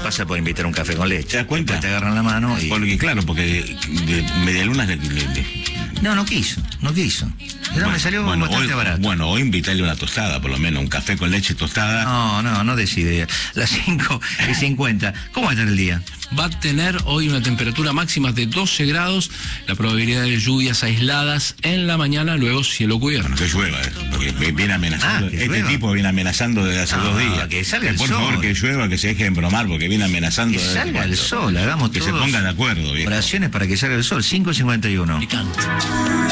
pasa por invitar un café con leche. ¿Te das cuenta? Después te agarran la mano y... Porque claro, porque de medialunas... No quiso. Pero me salió bastante barato. Bueno, hoy invitarle una tostada, por lo menos, un café con leche tostada. No decide. Las 5:50. ¿Cómo va a estar el día? Va a tener hoy una temperatura máxima de 12 grados, la probabilidad de lluvias aisladas en la mañana, luego cielo cubierto. Bueno, que llueva, porque viene amenazando. Tipo viene amenazando desde hace 2 días. Que salga el por sol. Por favor, que llueva, que se deje de bromar, porque viene amenazando. Que salga el sol, hagamos que todos se pongan de acuerdo, viejo. oraciones para que salga el sol. 5:51. Picante.